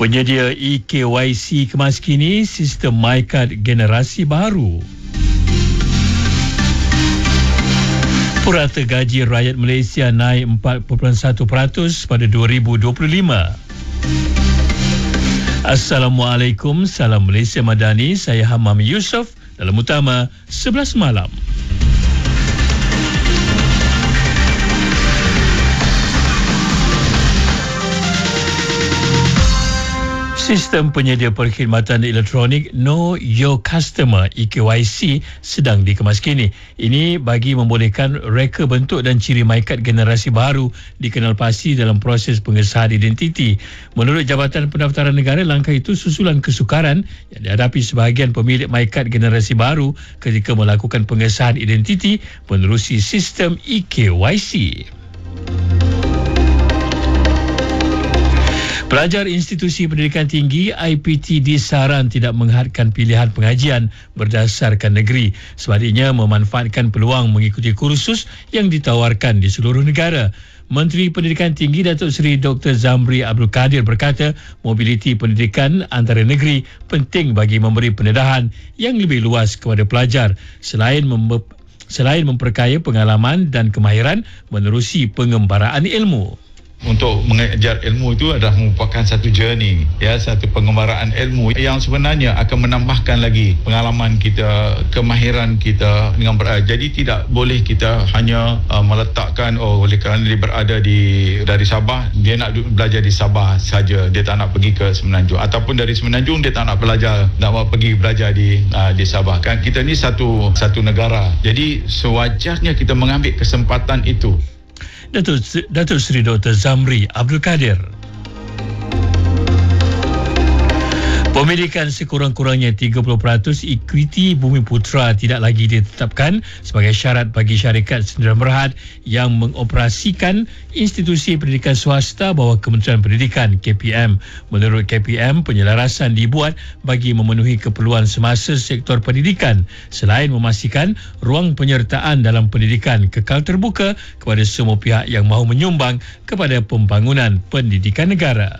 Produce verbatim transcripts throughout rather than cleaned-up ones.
Penyedia E K Y C kemas kini sistem MyKad generasi baru. Purata gaji rakyat Malaysia naik empat perpuluhan satu peratus pada dua ribu dua puluh lima. Assalamualaikum, salam Malaysia Madani. Saya Hamam Yusof dalam utama sebelas malam. Sistem penyedia perkhidmatan elektronik Know Your Customer E K Y C sedang dikemas kini. Ini bagi membolehkan reka bentuk dan ciri MyKad generasi baru dikenal pasti dalam proses pengesahan identiti. Menurut Jabatan Pendaftaran Negara, langkah itu susulan kesukaran yang dihadapi sebahagian pemilik MyKad generasi baru ketika melakukan pengesahan identiti menerusi sistem E K Y C. Pelajar institusi pendidikan tinggi I P T disaran tidak menghadkan pilihan pengajian berdasarkan negeri, sebaliknya memanfaatkan peluang mengikuti kursus yang ditawarkan di seluruh negara. Menteri Pendidikan Tinggi Datuk Seri Doktor Zamri Abdul Kadir berkata, mobiliti pendidikan antara negeri penting bagi memberi pendedahan yang lebih luas kepada pelajar selain mem- selain memperkaya pengalaman dan kemahiran menerusi pengembaraan ilmu. Untuk mengejar ilmu itu adalah merupakan satu journey, ya, satu pengembaraan ilmu yang sebenarnya akan menambahkan lagi pengalaman kita, kemahiran kita dengan ber- jadi tidak boleh kita hanya uh, meletakkan oh oleh kerana dia berada di dari Sabah, dia nak belajar di Sabah saja, dia tak nak pergi ke Semenanjung, ataupun dari Semenanjung dia tak nak belajar, nak pergi belajar di uh, di Sabah. Kan kita ni satu satu negara. Jadi sewajarnya kita mengambil kesempatan itu. Datuk, Datuk Seri Doktor Zamri Abdul Kadir. Pemilikan sekurang-kurangnya tiga puluh peratus ekuiti Bumiputera tidak lagi ditetapkan sebagai syarat bagi syarikat sendirian berhad yang mengoperasikan institusi pendidikan swasta bawah Kementerian Pendidikan K P M. Menurut K P M, penyelarasan dibuat bagi memenuhi keperluan semasa sektor pendidikan selain memastikan ruang penyertaan dalam pendidikan kekal terbuka kepada semua pihak yang mahu menyumbang kepada pembangunan pendidikan negara.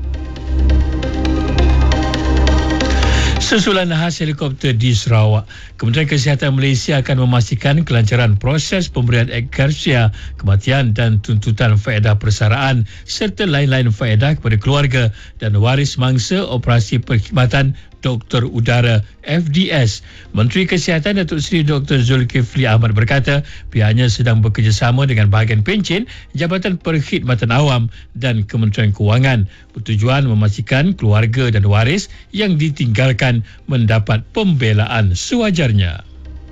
Susulan nahas helikopter di Sarawak, Kementerian Kesihatan Malaysia akan memastikan kelancaran proses pemberian ekkarsia, kematian dan tuntutan faedah persaraan serta lain-lain faedah kepada keluarga dan waris mangsa operasi perkhidmatan Doktor Udara F D S. Menteri Kesihatan Datuk Seri Doktor Zulkifli Ahmad berkata, pihaknya sedang bekerjasama dengan bahagian pencen, Jabatan Perkhidmatan Awam dan Kementerian Kewangan bertujuan memastikan keluarga dan waris yang ditinggalkan mendapat pembelaan sewajarnya.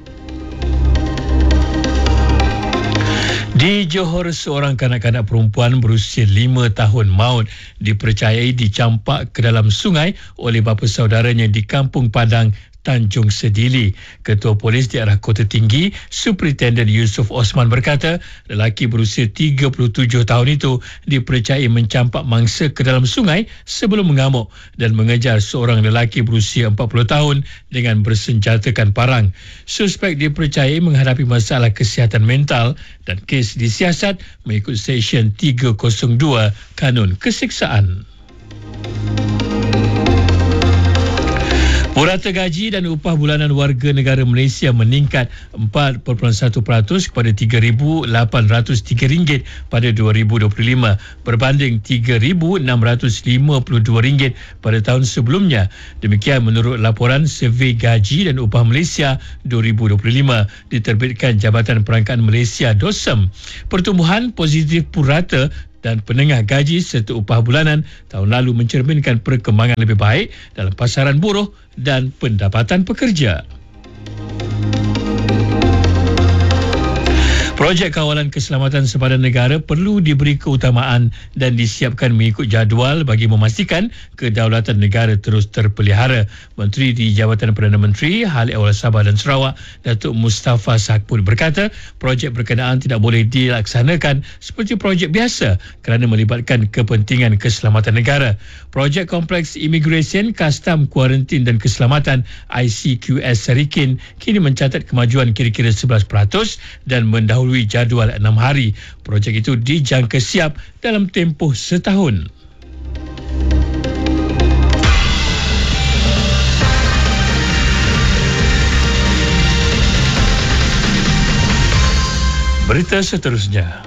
Di Johor, seorang kanak-kanak perempuan berusia lima tahun maut dipercayai dicampak ke dalam sungai oleh bapa saudaranya di Kampung Padang, Tanjung Sedili. Ketua Polis di Arah Kota Tinggi, Superintendent Yusof Osman berkata, lelaki berusia tiga puluh tujuh tahun itu dipercayai mencampak mangsa ke dalam sungai sebelum mengamuk dan mengejar seorang lelaki berusia empat puluh tahun dengan bersenjatakan parang. Suspek dipercayai menghadapi masalah kesihatan mental dan kes disiasat mengikut Seksyen tiga kosong dua Kanun Keseksaan. Purata gaji dan upah bulanan warga negara Malaysia meningkat empat perpuluhan satu peratus kepada tiga ribu lapan ratus tiga ringgit pada dua ribu dua puluh lima berbanding tiga ribu enam ratus lima puluh dua ringgit pada tahun sebelumnya. Demikian menurut laporan Survey Gaji dan Upah Malaysia dua ribu dua puluh lima diterbitkan Jabatan Perangkaan Malaysia D O S M. Pertumbuhan positif purata dan penengah gaji serta upah bulanan tahun lalu mencerminkan perkembangan lebih baik dalam pasaran buruh dan pendapatan pekerja. Projek kawalan keselamatan sempadan negara perlu diberi keutamaan dan disiapkan mengikut jadual bagi memastikan kedaulatan negara terus terpelihara. Menteri di Jabatan Perdana Menteri Hal Ehwal Sabah dan Sarawak, Datuk Mustafa Sakpul berkata, projek berkenaan tidak boleh dilaksanakan seperti projek biasa kerana melibatkan kepentingan keselamatan negara. Projek Kompleks Imigresen, Kastam, Kuarantin dan Keselamatan I C Q S Serikin kini mencatat kemajuan kira-kira sebelas peratus dan mendahului jadual enam hari. Projek itu dijangka siap dalam tempoh setahun. Berita seterusnya.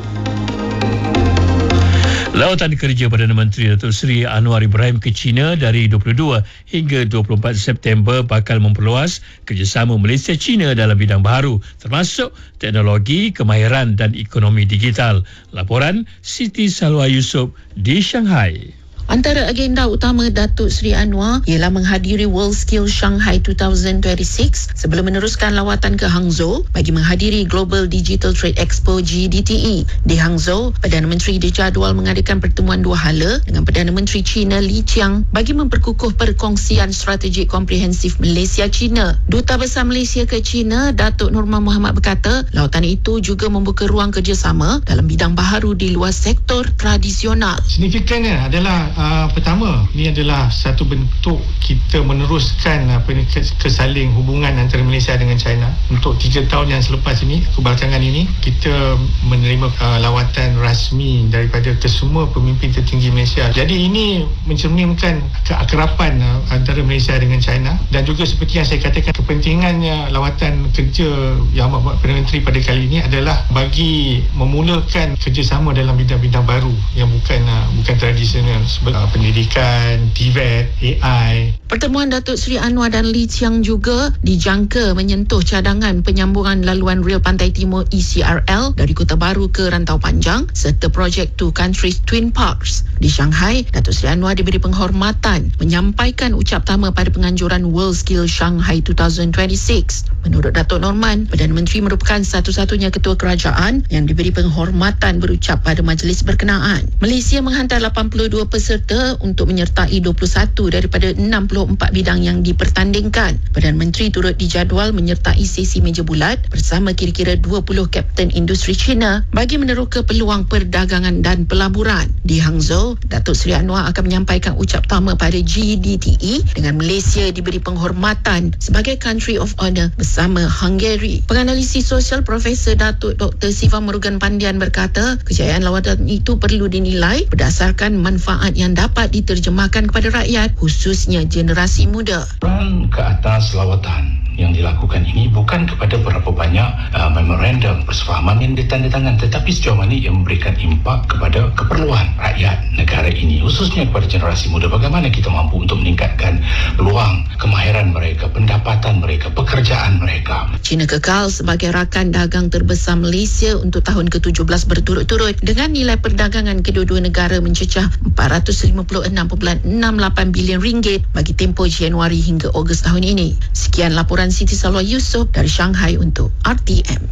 Lawatan kerja Perdana Menteri Datuk Seri Anwar Ibrahim ke China dari dua puluh dua hingga dua puluh empat September bakal memperluas kerjasama Malaysia-China dalam bidang baharu termasuk teknologi, kemahiran dan ekonomi digital. Laporan Siti Salwa Yusof di Shanghai. Antara agenda utama Datuk Seri Anwar ialah menghadiri World Skills Shanghai dua ribu dua puluh enam sebelum meneruskan lawatan ke Hangzhou bagi menghadiri Global Digital Trade Expo G D T E. Di Hangzhou, Perdana Menteri dijadual mengadakan pertemuan dua hala dengan Perdana Menteri China Li Qiang bagi memperkukuh perkongsian strategik komprehensif Malaysia-China. Duta Besar Malaysia ke China, Datuk Norman Muhammad berkata, lawatan itu juga membuka ruang kerjasama dalam bidang baharu di luar sektor tradisional. Signifikannya adalah Uh, pertama, ini adalah satu bentuk kita meneruskan apa ni, kesaling hubungan antara Malaysia dengan China. Untuk tiga tahun yang selepas ini, kebelakangan ini, kita menerima uh, lawatan rasmi daripada kesemua pemimpin tertinggi Malaysia. Jadi ini mencerminkan keakraban uh, antara Malaysia dengan China, dan juga seperti yang saya katakan, kepentingannya lawatan kerja Yang Amat Perdana Menteri pada kali ini adalah bagi memulakan kerjasama dalam bidang-bidang baru yang bukan uh, bukan tradisional, pendidikan, T V E T, A I. Pertemuan Datuk Seri Anwar dan Li Qiang juga dijangka menyentuh cadangan penyambungan laluan rel Pantai Timur E C R L dari Kota Baru ke Rantau Panjang serta projek Two Countries Twin Parks. Di Shanghai, Datuk Seri Anwar diberi penghormatan menyampaikan ucap tama pada penganjuran World Skills Shanghai dua ribu dua puluh enam. Menurut Datuk Norman, Perdana Menteri merupakan satu-satunya ketua kerajaan yang diberi penghormatan berucap pada majlis berkenaan. Malaysia menghantar lapan puluh dua peserta untuk menyertai dua puluh satu daripada enam puluh empat bidang yang dipertandingkan. Perdana Menteri turut dijadual menyertai sesi meja bulat bersama kira-kira dua puluh kapten industri China bagi meneroka peluang perdagangan dan pelaburan. Di Hangzhou, Datuk Seri Anwar akan menyampaikan ucap tama pada G D T E dengan Malaysia diberi penghormatan sebagai Country of Honour bersama Hungary. Penganalisis sosial Profesor Datuk Doktor Siva Murugan Pandian berkata, kejayaan lawatan itu perlu dinilai berdasarkan manfaat yang dapat diterjemahkan kepada rakyat, khususnya generasi muda. Peran ke atas lawatan yang dilakukan ini bukan kepada berapa banyak uh, memorandum persefahaman yang ditandatangan, tetapi sejauh mana ia memberikan impak kepada keperluan rakyat negara ini, khususnya kepada generasi muda. Bagaimana kita mampu untuk meningkatkan peluang, kemahiran mereka, pendapatan mereka, pekerjaan mereka. China kekal sebagai rakan dagang terbesar Malaysia untuk tahun ke tujuh belas berturut-turut dengan nilai perdagangan kedua-dua negara mencecah empat ratus lima puluh enam perpuluhan enam lapan bilion ringgit bagi tempoh Januari hingga Ogos tahun ini. Sekian laporan Siti Salwa Yusof dari Shanghai untuk R T M.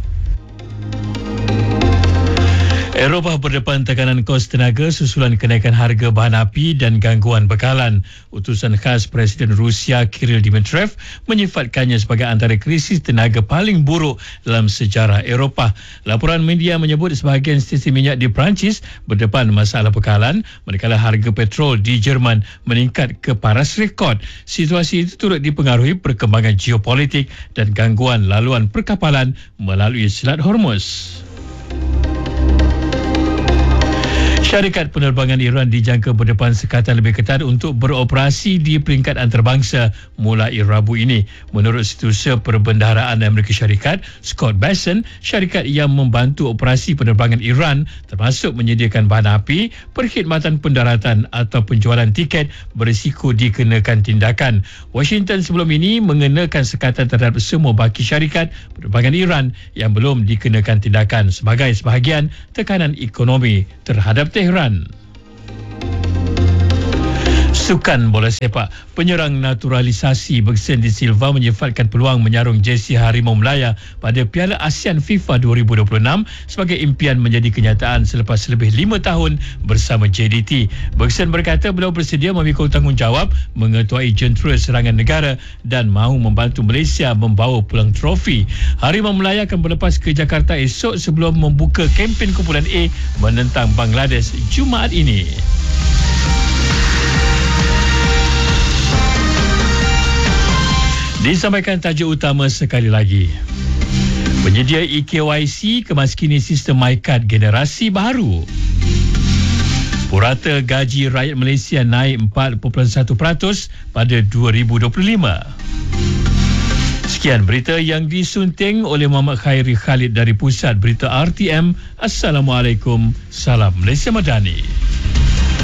Eropah berdepan tekanan kos tenaga susulan kenaikan harga bahan api dan gangguan bekalan. Utusan khas Presiden Rusia Kirill Dmitriev menyifatkannya sebagai antara krisis tenaga paling buruk dalam sejarah Eropah. Laporan media menyebut sebahagian stesen minyak di Perancis berdepan masalah bekalan, manakala harga petrol di Jerman meningkat ke paras rekod. Situasi itu turut dipengaruhi perkembangan geopolitik dan gangguan laluan perkapalan melalui Selat Hormuz. Syarikat penerbangan Iran dijangka berdepan sekatan lebih ketat untuk beroperasi di peringkat antarabangsa mulai Rabu ini. Menurut Setiausaha Perbendaharaan Amerika Syarikat, Scott Bessent, syarikat yang membantu operasi penerbangan Iran termasuk menyediakan bahan api, perkhidmatan pendaratan atau penjualan tiket berisiko dikenakan tindakan. Washington sebelum ini mengenakan sekatan terhadap semua baki syarikat penerbangan Iran yang belum dikenakan tindakan sebagai sebahagian tekanan ekonomi terhadap Tehran. Sukan bola sepak, penyerang naturalisasi Bergson de Silva menyifatkan peluang menyarung jersey Harimau Melaya pada Piala ASEAN FIFA dua ribu dua puluh enam sebagai impian menjadi kenyataan selepas lebih lima tahun bersama J D T. Bergson berkata beliau bersedia memikul tanggungjawab mengetuai jentera serangan negara dan mahu membantu Malaysia membawa pulang trofi. Harimau Melaya akan berlepas ke Jakarta esok sebelum membuka kempen kumpulan A menentang Bangladesh Jumaat ini. Disampaikan tajuk utama sekali lagi. Penyedia E K Y C kemaskini sistem MyKad generasi baru. Purata gaji rakyat Malaysia naik empat perpuluhan satu peratus pada dua ribu dua puluh lima. Sekian berita yang disunting oleh Muhammad Khairi Khalid dari Pusat Berita R T M. Assalamualaikum. Salam Malaysia Madani.